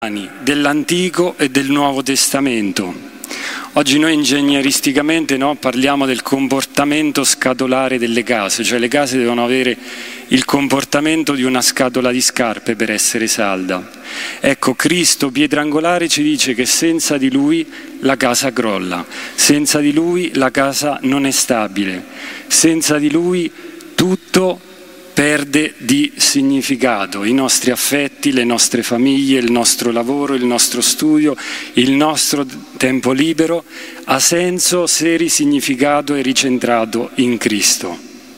dell'Antico e del Nuovo Testamento. Oggi noi ingegneristicamente parliamo del comportamento scatolare delle case, cioè le case devono avere il comportamento di una scatola di scarpe per essere salda. Ecco, Cristo, pietra angolare, ci dice che senza di Lui la casa crolla, senza di Lui la casa non è stabile, senza di Lui tutto perde di significato, i nostri affetti, le nostre famiglie, il nostro lavoro, il nostro studio, il nostro tempo libero ha senso se risignificato e ricentrato in Cristo.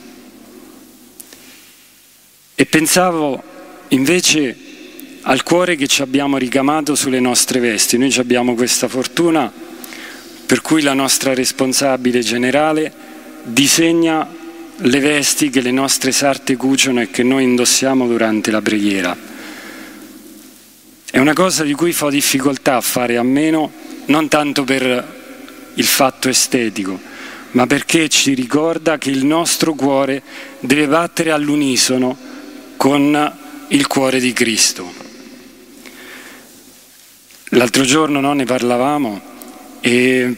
E pensavo invece al cuore che ci abbiamo ricamato sulle nostre vesti. Noi abbiamo questa fortuna per cui la nostra responsabile generale disegna le vesti che le nostre sarte cuciono e che noi indossiamo durante la preghiera. È una cosa di cui fa difficoltà a fare a meno, non tanto per il fatto estetico, ma perché ci ricorda che il nostro cuore deve battere all'unisono con il cuore di Cristo. L'altro giorno ne parlavamo e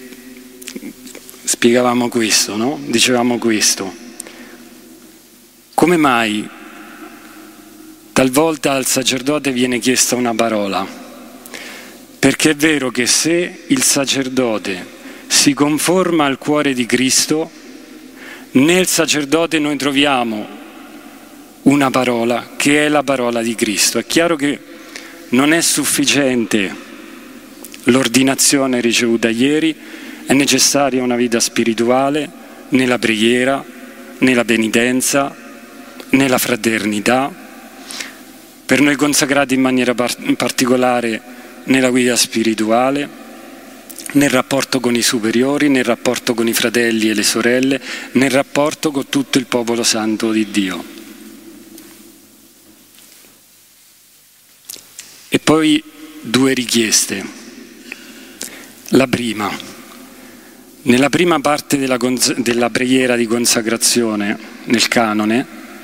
spiegavamo questo, Dicevamo questo. Come mai talvolta al sacerdote viene chiesta una parola? Perché è vero che se il sacerdote si conforma al cuore di Cristo, nel sacerdote noi troviamo una parola che è la parola di Cristo. È chiaro che non è sufficiente l'ordinazione ricevuta ieri, è necessaria una vita spirituale, nella preghiera, nella penitenza, nella fraternità, per noi consacrati in maniera particolare nella guida spirituale, nel rapporto con i superiori, nel rapporto con i fratelli e le sorelle, nel rapporto con tutto il popolo santo di Dio. E poi due richieste. La prima. Nella prima parte della preghiera di consacrazione, nel canone,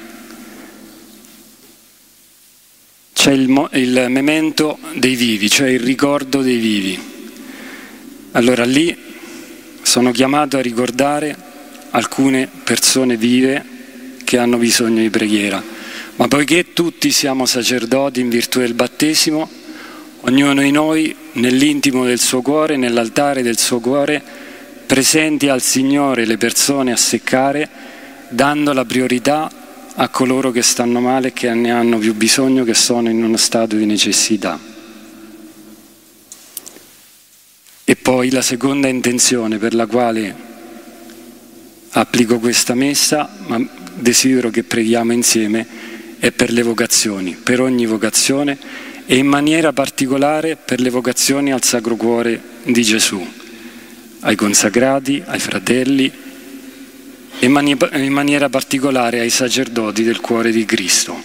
c'è il memento dei vivi, cioè il ricordo dei vivi. Allora lì sono chiamato a ricordare alcune persone vive che hanno bisogno di preghiera, ma poiché tutti siamo sacerdoti in virtù del battesimo, ognuno di noi nell'intimo del suo cuore, nell'altare del suo cuore, presenti al Signore le persone a seccare, dando la priorità a coloro che stanno male e che ne hanno più bisogno, che sono in uno stato di necessità. E poi la seconda intenzione per la quale applico questa messa, ma desidero che preghiamo insieme, è per le vocazioni, per ogni vocazione e in maniera particolare per le vocazioni al Sacro Cuore di Gesù, ai consacrati, ai fratelli e in maniera particolare ai sacerdoti del cuore di Cristo.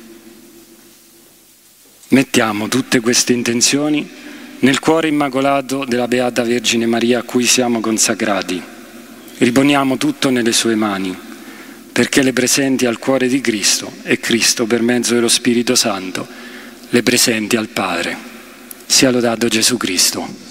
Mettiamo tutte queste intenzioni nel cuore immacolato della Beata Vergine Maria a cui siamo consacrati. Riponiamo tutto nelle sue mani, perché le presenti al cuore di Cristo e Cristo, per mezzo dello Spirito Santo, le presenti al Padre. Sia lodato Gesù Cristo.